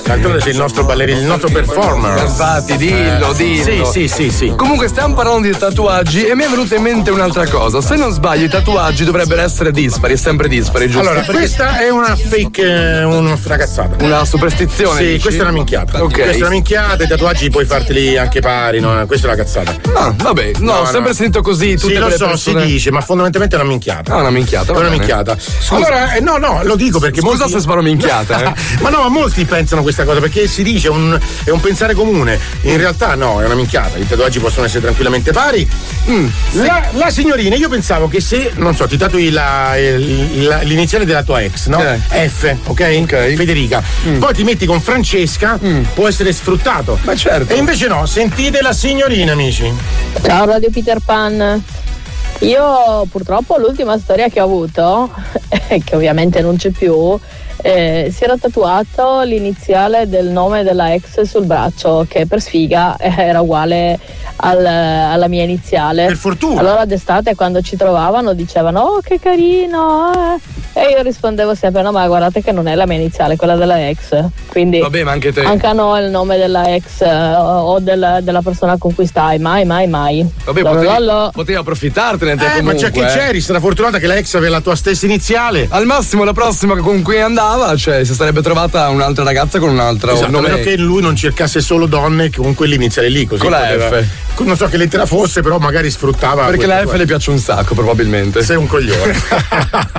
D'altronde sei il nostro ballerino, il nostro performer. Infatti, dillo. Sì. Comunque stiamo parlando di tatuaggi e mi è venuta in mente un'altra cosa. Se non sbaglio, i tatuaggi dovrebbero essere dispari, sempre dispari, giusto? Allora, questa è una fake, una cazzata. Una superstizione. Sì, dici? questa è una minchiata. Ok. Questa è una minchiata, i tatuaggi puoi farteli anche pari, no? Questa è una cazzata. Ah, vabbè, ho sempre sentito così. Tutte sì, lo quelle so, persone... si dice, ma fondamentalmente è una minchiata. Una minchiata. È una minchiata. Allora, no, lo dico perché Scusa molti... se sparo minchiata, ma molti pensano questa cosa perché si dice è un pensare comune. In realtà no, è una minchiata. I tatuaggi possono essere tranquillamente pari. La signorina, io pensavo che se, non so, ti tatui l'iniziale della tua ex, no? F, ok? Federica. Poi ti metti con Francesca, può essere sfruttato. Ma certo. E invece no, sentite la signorina, amici. Ciao Radio Peter Pan. Io purtroppo l'ultima storia che ho avuto, che ovviamente non c'è più, si era tatuato l'iniziale del nome della ex sul braccio, che per sfiga era uguale alla mia iniziale. Per fortuna. Allora d'estate quando ci trovavano dicevano "oh che carino", e io rispondevo sempre "no, ma guardate che non è la mia iniziale, quella della ex". Quindi vabbè, ma anche te. Anche a noi il nome della ex o della persona con cui stai, mai. Vabbè, potevi approfittartene te comunque. Ma già che c'eri, sarà fortunata che la ex aveva la tua stessa iniziale. Al massimo la prossima con cui andava, cioè si sarebbe trovata un'altra ragazza con un altro nome. A meno che lui non cercasse solo donne con quell'iniziale lì, così con la F. Non so che lettera fosse, però magari sfruttava. Perché la F le piace un sacco, probabilmente. Sei un coglione.